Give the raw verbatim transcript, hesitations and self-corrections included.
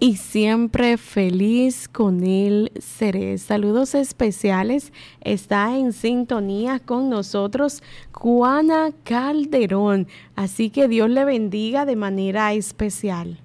y siempre feliz con Él seré. Saludos especiales. Está en sintonía con nosotros Juana Calderón. Así que Dios le bendiga de manera especial.